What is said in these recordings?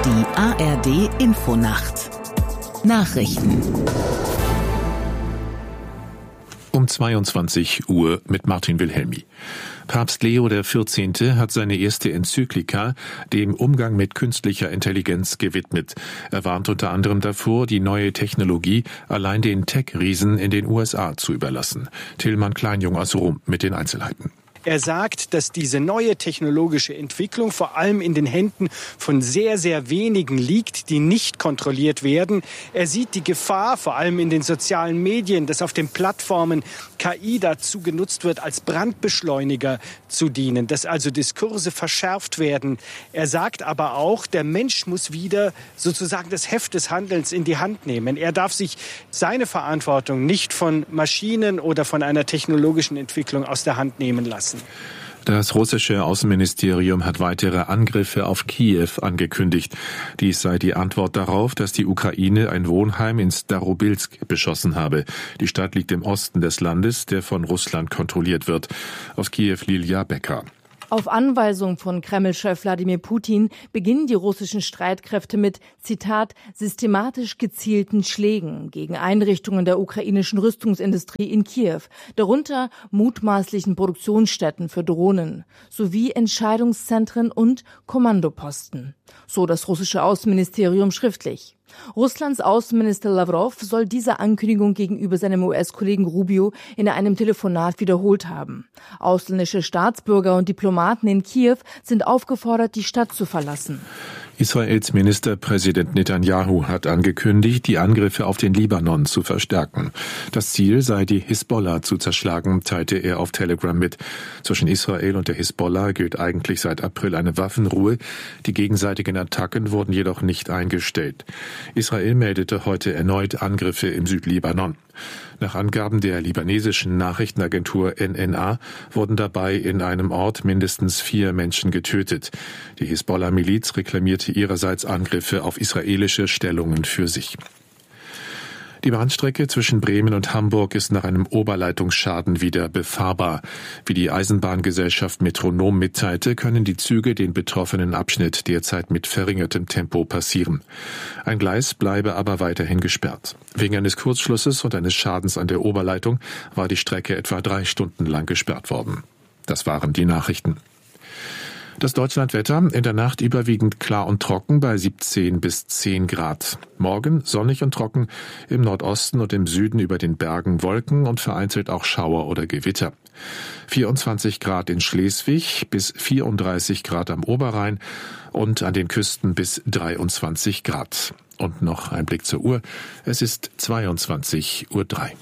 Die ARD Infonacht. Nachrichten. Um 22 Uhr mit Martin Wilhelmi. Papst Leo XIV. Hat seine erste Enzyklika dem Umgang mit künstlicher Intelligenz gewidmet. Er warnt unter anderem davor, die neue Technologie allein den Tech-Riesen in den USA zu überlassen. Tillmann Kleinjung aus Rom mit den Einzelheiten. Er sagt, dass diese neue technologische Entwicklung vor allem in den Händen von sehr, sehr wenigen liegt, die nicht kontrolliert werden. Er sieht die Gefahr, vor allem in den sozialen Medien, dass auf den Plattformen KI dazu genutzt wird, als Brandbeschleuniger zu dienen, dass also Diskurse verschärft werden. Er sagt aber auch, der Mensch muss wieder sozusagen das Heft des Handelns in die Hand nehmen. Er darf sich seine Verantwortung nicht von Maschinen oder von einer technologischen Entwicklung aus der Hand nehmen lassen. Das russische Außenministerium hat weitere Angriffe auf Kiew angekündigt. Dies sei die Antwort darauf, dass die Ukraine ein Wohnheim in Starobilsk beschossen habe. Die Stadt liegt im Osten des Landes, der von Russland kontrolliert wird. Aus Kiew Lilia Becker. Auf Anweisung von Kreml-Chef Wladimir Putin beginnen die russischen Streitkräfte mit, Zitat, systematisch gezielten Schlägen gegen Einrichtungen der ukrainischen Rüstungsindustrie in Kiew, darunter mutmaßlichen Produktionsstätten für Drohnen, sowie Entscheidungszentren und Kommandoposten. So das russische Außenministerium schriftlich. Russlands Außenminister Lavrov soll diese Ankündigung gegenüber seinem US-Kollegen Rubio in einem Telefonat wiederholt haben. Ausländische Staatsbürger und Diplomaten in Kiew sind aufgefordert, die Stadt zu verlassen. Israels Ministerpräsident Netanyahu hat angekündigt, die Angriffe auf den Libanon zu verstärken. Das Ziel sei, die Hisbollah zu zerschlagen, teilte er auf Telegram mit. Zwischen Israel und der Hisbollah gilt eigentlich seit April eine Waffenruhe. Die gegenseitigen Attacken wurden jedoch nicht eingestellt. Israel meldete heute erneut Angriffe im Südlibanon. Nach Angaben der libanesischen Nachrichtenagentur NNA wurden dabei in einem Ort mindestens 4 Menschen getötet. Die Hisbollah-Miliz reklamierte ihrerseits Angriffe auf israelische Stellungen für sich. Die Bahnstrecke zwischen Bremen und Hamburg ist nach einem Oberleitungsschaden wieder befahrbar. Wie die Eisenbahngesellschaft Metronom mitteilte, können die Züge den betroffenen Abschnitt derzeit mit verringertem Tempo passieren. Ein Gleis bleibe aber weiterhin gesperrt. Wegen eines Kurzschlusses und eines Schadens an der Oberleitung war die Strecke etwa 3 Stunden lang gesperrt worden. Das waren die Nachrichten. Das Deutschlandwetter, in der Nacht überwiegend klar und trocken bei 17 bis 10 Grad. Morgen sonnig und trocken, im Nordosten und im Süden über den Bergen Wolken und vereinzelt auch Schauer oder Gewitter. 24 Grad in Schleswig bis 34 Grad am Oberrhein und an den Küsten bis 23 Grad. Und noch ein Blick zur Uhr, es ist 22:03 Uhr.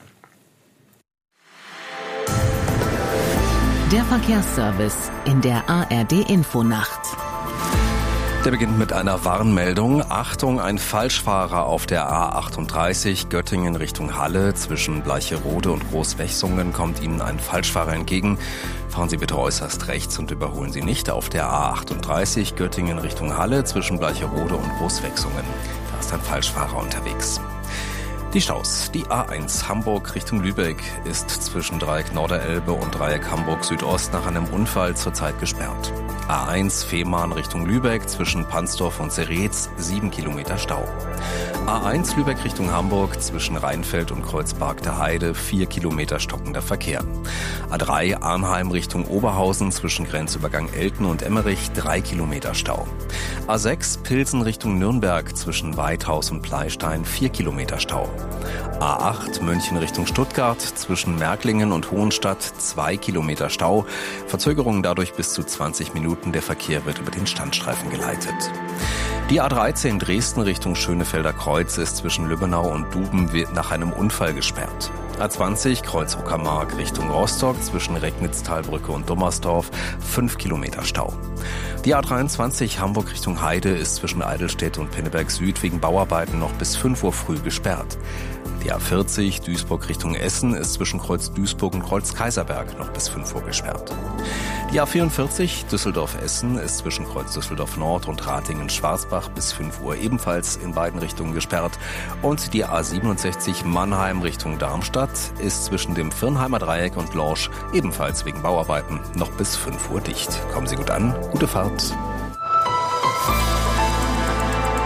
Der Verkehrsservice in der ARD Infonacht. Der beginnt mit einer Warnmeldung. Achtung, ein Falschfahrer auf der A38 Göttingen Richtung Halle. Zwischen Bleicherode und Großwechsungen kommt Ihnen ein Falschfahrer entgegen. Fahren Sie bitte äußerst rechts und überholen Sie nicht auf der A38 Göttingen Richtung Halle. Zwischen Bleicherode und Großwechsungen. Da ist ein Falschfahrer unterwegs. Die Staus. Die A1 Hamburg Richtung Lübeck ist zwischen Dreieck Norderelbe und Dreieck Hamburg Südost nach einem Unfall zurzeit gesperrt. A1 Fehmarn Richtung Lübeck zwischen Pansdorf und Seretz 7 Kilometer Stau. A1 Lübeck Richtung Hamburg zwischen Rheinfeld und Kreuzberg der Heide 4 Kilometer stockender Verkehr. A3 Arnheim Richtung Oberhausen zwischen Grenzübergang Elten und Emmerich 3 Kilometer Stau. A6 Pilsen Richtung Nürnberg zwischen Weidhaus und Pleystein 4 Kilometer Stau. A8 München Richtung Stuttgart zwischen Märklingen und Hohenstadt 2 Kilometer Stau. Verzögerungen dadurch bis zu 20 Minuten. Der Verkehr wird über den Standstreifen geleitet. Die A13 Dresden Richtung Schönefelder Kreuz ist zwischen Lübbenau und Duben nach einem Unfall gesperrt. A20 Kreuz Uckermark Richtung Rostock zwischen Recknitztalbrücke und Dummersdorf 5 Kilometer Stau. Die A23 Hamburg Richtung Heide ist zwischen Eidelstedt und Pinneberg Süd wegen Bauarbeiten noch bis 5 Uhr früh gesperrt. Die A40 Duisburg Richtung Essen ist zwischen Kreuz Duisburg und Kreuz Kaiserberg noch bis 5 Uhr gesperrt. Die A44 Düsseldorf-Essen ist zwischen Kreuz Düsseldorf Nord und Ratingen-Schwarzbach bis 5 Uhr ebenfalls in beiden Richtungen gesperrt. Und die A67 Mannheim Richtung Darmstadt ist zwischen dem Firnheimer Dreieck und Lorsch ebenfalls wegen Bauarbeiten noch bis 5 Uhr dicht. Kommen Sie gut an, gute Fahrt.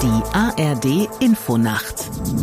Die ARD Infonacht.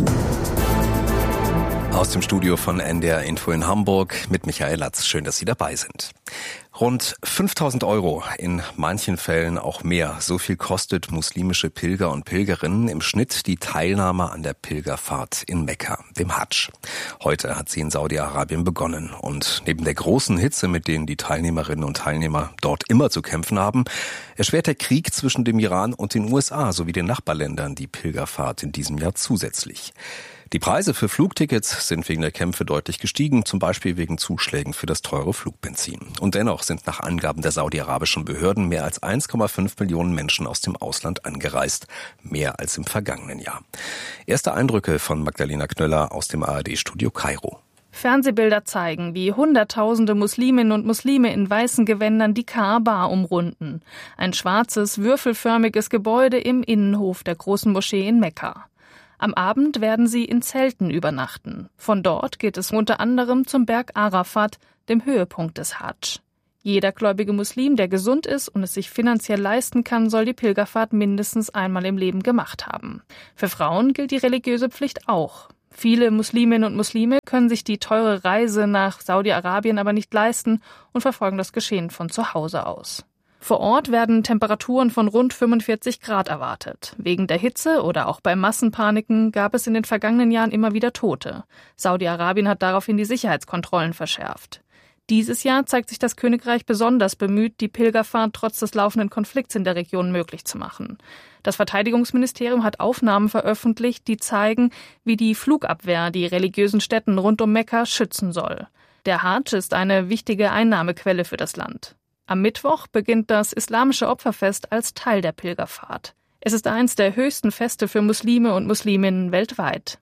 Aus dem Studio von NDR Info in Hamburg mit Michael Latz. Schön, dass Sie dabei sind. Rund 5.000 €, in manchen Fällen auch mehr. So viel kostet muslimische Pilger und Pilgerinnen im Schnitt die Teilnahme an der Pilgerfahrt in Mekka, dem Hadsch. Heute hat sie in Saudi-Arabien begonnen. Und neben der großen Hitze, mit denen die Teilnehmerinnen und Teilnehmer dort immer zu kämpfen haben, erschwert der Krieg zwischen dem Iran und den USA sowie den Nachbarländern die Pilgerfahrt in diesem Jahr zusätzlich. Die Preise für Flugtickets sind wegen der Kämpfe deutlich gestiegen, zum Beispiel wegen Zuschlägen für das teure Flugbenzin. Und dennoch sind nach Angaben der saudi-arabischen Behörden mehr als 1,5 Millionen Menschen aus dem Ausland angereist. Mehr als im vergangenen Jahr. Erste Eindrücke von Magdalena Knöller aus dem ARD-Studio Kairo. Fernsehbilder zeigen, wie Hunderttausende Musliminnen und Muslime in weißen Gewändern die Kaaba umrunden. Ein schwarzes, würfelförmiges Gebäude im Innenhof der großen Moschee in Mekka. Am Abend werden sie in Zelten übernachten. Von dort geht es unter anderem zum Berg Arafat, dem Höhepunkt des Hadsch. Jeder gläubige Muslim, der gesund ist und es sich finanziell leisten kann, soll die Pilgerfahrt mindestens einmal im Leben gemacht haben. Für Frauen gilt die religiöse Pflicht auch. Viele Musliminnen und Muslime können sich die teure Reise nach Saudi-Arabien aber nicht leisten und verfolgen das Geschehen von zu Hause aus. Vor Ort werden Temperaturen von rund 45 Grad erwartet. Wegen der Hitze oder auch bei Massenpaniken gab es in den vergangenen Jahren immer wieder Tote. Saudi-Arabien hat daraufhin die Sicherheitskontrollen verschärft. Dieses Jahr zeigt sich das Königreich besonders bemüht, die Pilgerfahrt trotz des laufenden Konflikts in der Region möglich zu machen. Das Verteidigungsministerium hat Aufnahmen veröffentlicht, die zeigen, wie die Flugabwehr die religiösen Stätten rund um Mekka schützen soll. Der Hadsch ist eine wichtige Einnahmequelle für das Land. Am Mittwoch beginnt das islamische Opferfest als Teil der Pilgerfahrt. Es ist eins der höchsten Feste für Muslime und Musliminnen weltweit.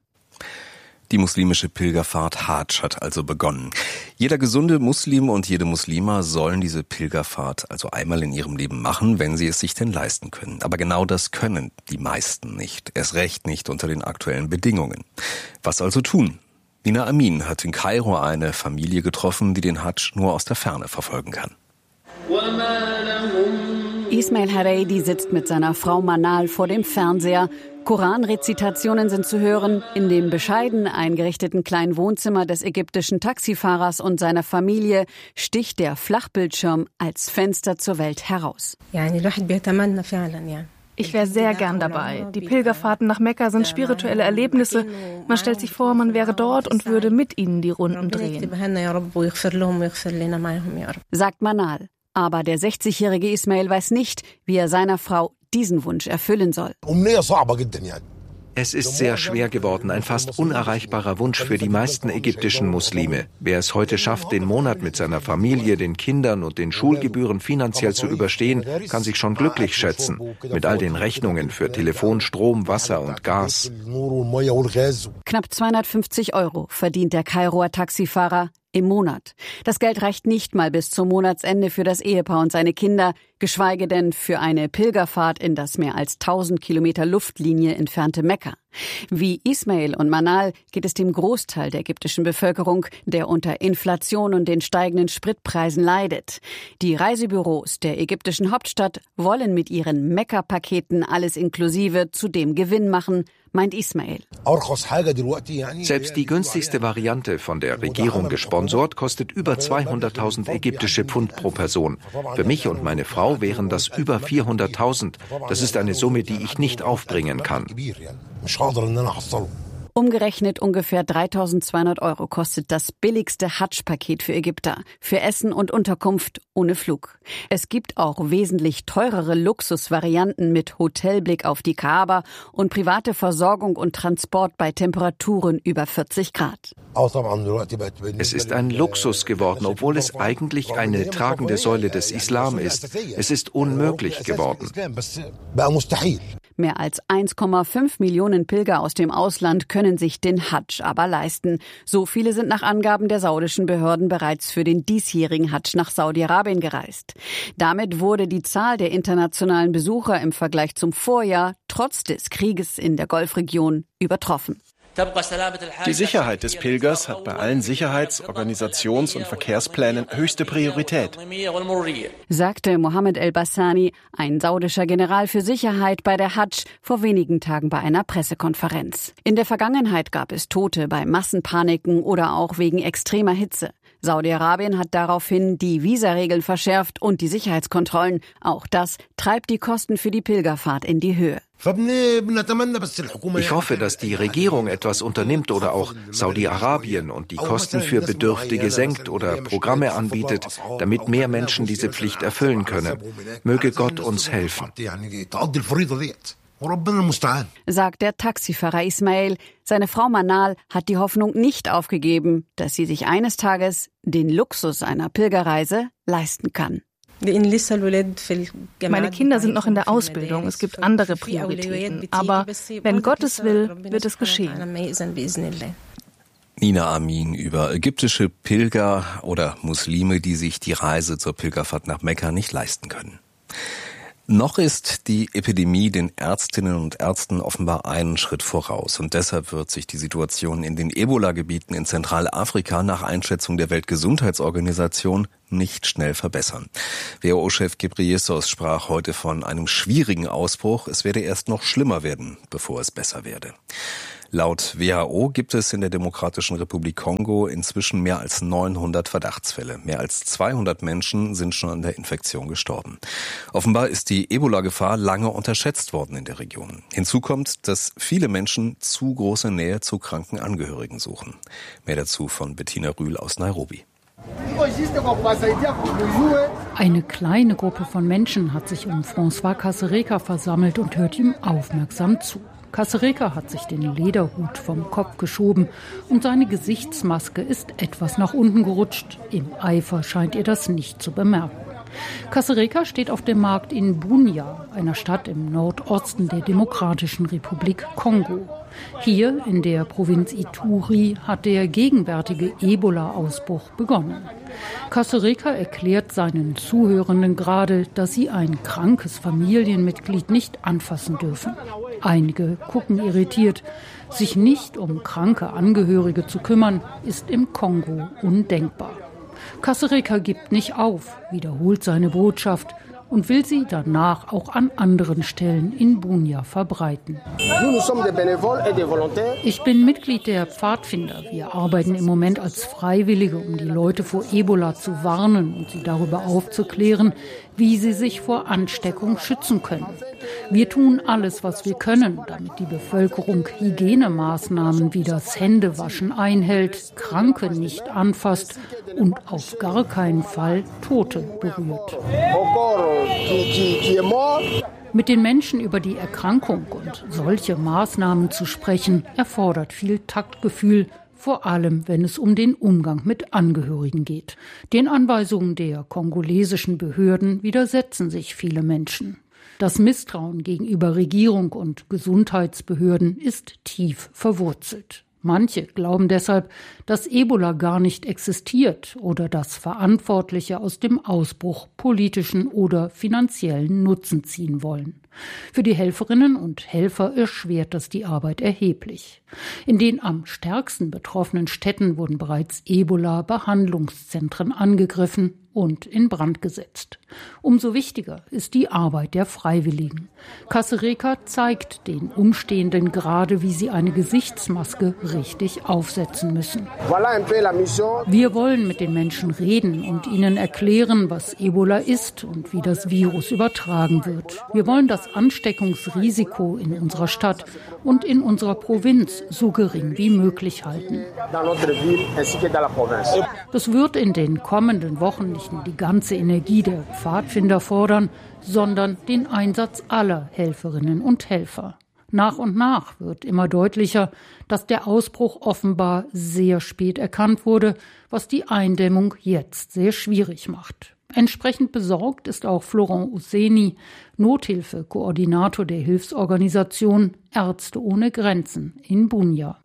Die muslimische Pilgerfahrt Hadsch hat also begonnen. Jeder gesunde Muslim und jede Muslima sollen diese Pilgerfahrt also einmal in ihrem Leben machen, wenn sie es sich denn leisten können. Aber genau das können die meisten nicht. Erst recht nicht unter den aktuellen Bedingungen. Was also tun? Nina Amin hat in Kairo eine Familie getroffen, die den Hadsch nur aus der Ferne verfolgen kann. Ismail Hareidi sitzt mit seiner Frau Manal vor dem Fernseher. Koranrezitationen sind zu hören in dem bescheiden eingerichteten kleinen Wohnzimmer des ägyptischen Taxifahrers und seiner Familie sticht der Flachbildschirm als Fenster zur Welt heraus. Ich wäre sehr gern dabei. Die Pilgerfahrten nach Mekka sind spirituelle Erlebnisse. Man stellt sich vor, man wäre dort und würde mit ihnen die Runden drehen. Sagt Manal. Aber der 60-jährige Ismail weiß nicht, wie er seiner Frau diesen Wunsch erfüllen soll. Es ist sehr schwer geworden, ein fast unerreichbarer Wunsch für die meisten ägyptischen Muslime. Wer es heute schafft, den Monat mit seiner Familie, den Kindern und den Schulgebühren finanziell zu überstehen, kann sich schon glücklich schätzen. Mit all den Rechnungen für Telefon, Strom, Wasser und Gas. Knapp 250 € verdient der Kairoer Taxifahrer im Monat. Das Geld reicht nicht mal bis zum Monatsende für das Ehepaar und seine Kinder, geschweige denn für eine Pilgerfahrt in das mehr als 1000 Kilometer Luftlinie entfernte Mekka. Wie Ismail und Manal geht es dem Großteil der ägyptischen Bevölkerung, der unter Inflation und den steigenden Spritpreisen leidet. Die Reisebüros der ägyptischen Hauptstadt wollen mit ihren Mekka-Paketen alles inklusive zudem Gewinn machen, meint Ismail. Selbst die günstigste Variante, von der Regierung gesponsort, kostet über 200.000 ägyptische Pfund pro Person. Für mich und meine Frau wären das über 400.000. Das ist eine Summe, die ich nicht aufbringen kann. Umgerechnet ungefähr 3.200 € kostet das billigste Hadsch-Paket für Ägypter, für Essen und Unterkunft ohne Flug. Es gibt auch wesentlich teurere Luxusvarianten mit Hotelblick auf die Kaaba und private Versorgung und Transport bei Temperaturen über 40 Grad. Es ist ein Luxus geworden, obwohl es eigentlich eine tragende Säule des Islam ist. Es ist unmöglich geworden. Mehr als 1,5 Millionen Pilger aus dem Ausland können sich den Hadsch aber leisten. So viele sind nach Angaben der saudischen Behörden bereits für den diesjährigen Hadsch nach Saudi-Arabien gereist. Damit wurde die Zahl der internationalen Besucher im Vergleich zum Vorjahr trotz des Krieges in der Golfregion übertroffen. Die Sicherheit des Pilgers hat bei allen Sicherheits-, Organisations- und Verkehrsplänen höchste Priorität, sagte Mohammed El-Bassani, ein saudischer General für Sicherheit bei der Hadsch, vor wenigen Tagen bei einer Pressekonferenz. In der Vergangenheit gab es Tote bei Massenpaniken oder auch wegen extremer Hitze. Saudi-Arabien hat daraufhin die Visaregeln verschärft und die Sicherheitskontrollen. Auch das treibt die Kosten für die Pilgerfahrt in die Höhe. Ich hoffe, dass die Regierung etwas unternimmt oder auch Saudi-Arabien und die Kosten für Bedürftige senkt oder Programme anbietet, damit mehr Menschen diese Pflicht erfüllen können. Möge Gott uns helfen, sagt der Taxifahrer Ismail. Seine Frau Manal hat die Hoffnung nicht aufgegeben, dass sie sich eines Tages den Luxus einer Pilgerreise leisten kann. Meine Kinder sind noch in der Ausbildung. Es gibt andere Prioritäten. Aber wenn Gott es will, wird es geschehen. Nina Amin über ägyptische Pilger oder Muslime, die sich die Reise zur Pilgerfahrt nach Mekka nicht leisten können. Noch ist die Epidemie den Ärztinnen und Ärzten offenbar einen Schritt voraus. Und deshalb wird sich die Situation in den Ebola-Gebieten in Zentralafrika nach Einschätzung der Weltgesundheitsorganisation nicht schnell verbessern. WHO-Chef Ghebreyesus sprach heute von einem schwierigen Ausbruch. Es werde erst noch schlimmer werden, bevor es besser werde. Laut WHO gibt es in der Demokratischen Republik Kongo inzwischen mehr als 900 Verdachtsfälle. Mehr als 200 Menschen sind schon an der Infektion gestorben. Offenbar ist die Ebola-Gefahr lange unterschätzt worden in der Region. Hinzu kommt, dass viele Menschen zu große Nähe zu kranken Angehörigen suchen. Mehr dazu von Bettina Rühl aus Nairobi. Eine kleine Gruppe von Menschen hat sich um François Kasereka versammelt und hört ihm aufmerksam zu. Kasereka hat sich den Lederhut vom Kopf geschoben und seine Gesichtsmaske ist etwas nach unten gerutscht. Im Eifer scheint ihr das nicht zu bemerken. Kasereka steht auf dem Markt in Bunia, einer Stadt im Nordosten der Demokratischen Republik Kongo. Hier in der Provinz Ituri hat der gegenwärtige Ebola-Ausbruch begonnen. Kasereka erklärt seinen Zuhörenden gerade, dass sie ein krankes Familienmitglied nicht anfassen dürfen. Einige gucken irritiert. Sich nicht um kranke Angehörige zu kümmern, ist im Kongo undenkbar. Kasereka gibt nicht auf, wiederholt seine Botschaft und will sie danach auch an anderen Stellen in Bunia verbreiten. Ich bin Mitglied der Pfadfinder. Wir arbeiten im Moment als Freiwillige, um die Leute vor Ebola zu warnen und sie darüber aufzuklären, wie sie sich vor Ansteckung schützen können. Wir tun alles, was wir können, damit die Bevölkerung Hygienemaßnahmen wie das Händewaschen einhält, Kranke nicht anfasst und auf gar keinen Fall Tote berührt. Mit den Menschen über die Erkrankung und solche Maßnahmen zu sprechen, erfordert viel Taktgefühl, vor allem wenn es um den Umgang mit Angehörigen geht. Den Anweisungen der kongolesischen Behörden widersetzen sich viele Menschen. Das Misstrauen gegenüber Regierung und Gesundheitsbehörden ist tief verwurzelt. Manche glauben deshalb, dass Ebola gar nicht existiert oder dass Verantwortliche aus dem Ausbruch politischen oder finanziellen Nutzen ziehen wollen. Für die Helferinnen und Helfer erschwert das die Arbeit erheblich. In den am stärksten betroffenen Städten wurden bereits Ebola-Behandlungszentren angegriffen und in Brand gesetzt. Umso wichtiger ist die Arbeit der Freiwilligen. Kasereka zeigt den Umstehenden gerade, wie sie eine Gesichtsmaske richtig aufsetzen müssen. Wir wollen mit den Menschen reden und ihnen erklären, was Ebola ist und wie das Virus übertragen wird. Wir wollen das Ansteckungsrisiko in unserer Stadt und in unserer Provinz so gering wie möglich halten. Das wird in den kommenden Wochen nicht nur die ganze Energie der Pfadfinder fordern, sondern den Einsatz aller Helferinnen und Helfer. Nach und nach wird immer deutlicher, dass der Ausbruch offenbar sehr spät erkannt wurde, was die Eindämmung jetzt sehr schwierig macht. Entsprechend besorgt ist auch Florent Ousseni, Nothilfe-Koordinator der Hilfsorganisation Ärzte ohne Grenzen in Bunia.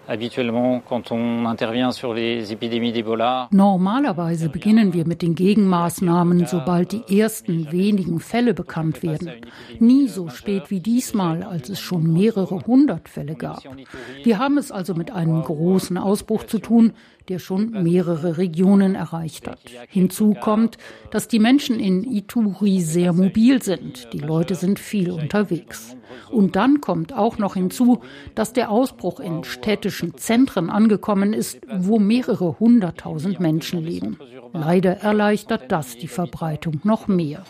Normalerweise beginnen wir mit den Gegenmaßnahmen, sobald die ersten wenigen Fälle bekannt werden. Nie so spät wie diesmal, als es schon mehrere hundert Fälle gab. Wir haben es also mit einem großen Ausbruch zu tun, der schon mehrere Regionen erreicht hat. Hinzu kommt, dass die Menschen in Ituri sehr mobil sind. Die Leute sind viel unterwegs. Und dann kommt auch noch hinzu, dass der Ausbruch in städtischen Zentren angekommen ist, wo mehrere 100.000 Menschen leben. Leider erleichtert das die Verbreitung noch mehr.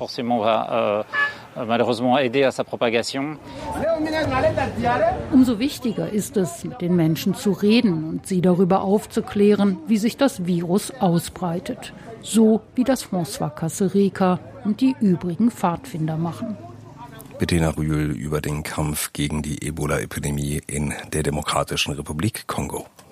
Umso wichtiger ist es, mit den Menschen zu reden und sie darüber aufzuklären, wie sich das Virus ausbreitet. So wie das François Kasereka und die übrigen Pfadfinder machen. Bettina Rühl über den Kampf gegen die Ebola-Epidemie in der Demokratischen Republik Kongo.